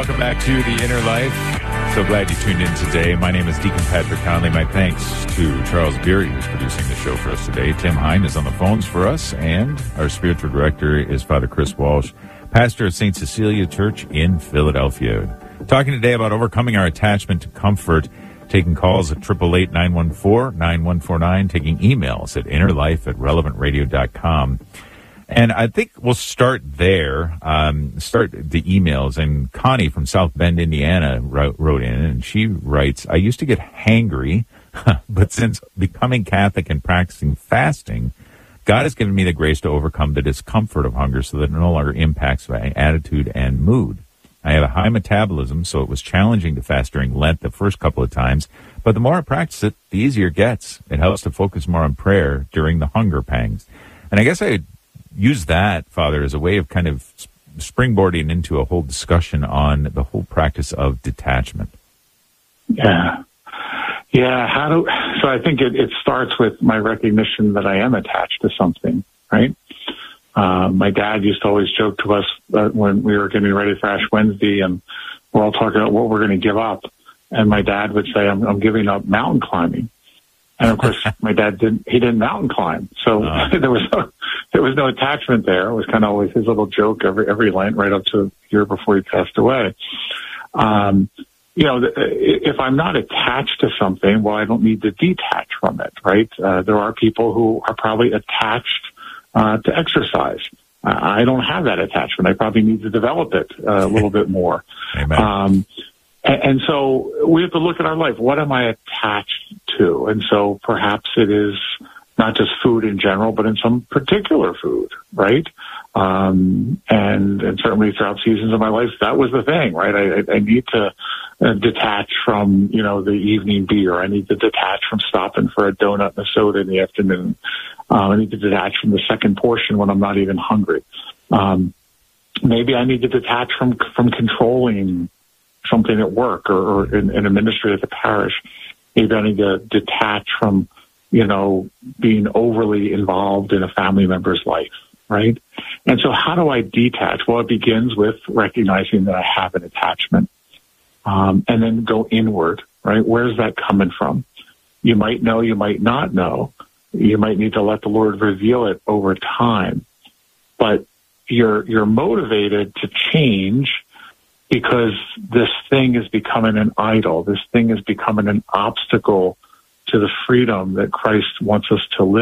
welcome back to The Inner Life. So glad you tuned in today. My name is Deacon Patrick Conley. My thanks to Charles Beery, who's producing the show for us today. Tim Hine is on the phones for us, and our spiritual director is Father Chris Walsh, pastor of St. Cecilia Church in Philadelphia. Talking today about overcoming our attachment to comfort, taking calls at 888-914-9149, taking emails at innerlife@relevantradio.com. And I think we'll start there, start the emails. And Connie from South Bend, Indiana wrote in, and she writes, I used to get hangry, but since becoming Catholic and practicing fasting, God has given me the grace to overcome the discomfort of hunger so that it no longer impacts my attitude and mood. I have a high metabolism, so it was challenging to fast during Lent the first couple of times, but the more I practice it, the easier it gets. It helps to focus more on prayer during the hunger pangs. And I guess I use that, Father, as a way of kind of springboarding into a whole discussion on the whole practice of detachment. Yeah. So I think it starts with my recognition that I am attached to something, right? My dad used to always joke to us when we were getting ready for Ash Wednesday, and we're all talking about what we're going to give up. And my dad would say, I'm giving up mountain climbing. And of course, my dad didn't mountain climb. So there was no attachment there. It was kind of always his little joke every Lent right up to a year before he passed away. If I'm not attached to something, well, I don't need to detach from it, right? There are people who are probably attached to exercise. I don't have that attachment. I probably need to develop it a little bit more. Amen. And so we have to look at our life. What am I attached to? And so perhaps it is not just food in general, but in some particular food, right? And certainly throughout seasons of my life, that was the thing, right? I need to detach from, the evening beer. I need to detach from stopping for a donut and a soda in the afternoon. I need to detach from the second portion when I'm not even hungry. Maybe I need to detach from controlling something at work or in a ministry at the parish. Maybe I need to detach from, being overly involved in a family member's life, right? And so how do I detach? Well, it begins with recognizing that I have an attachment, and then go inward, right? Where's that coming from? You might know, you might not know. You might need to let the Lord reveal it over time, but you're motivated to change because this thing is becoming an idol. This thing is becoming an obstacle to the freedom that Christ wants us to live.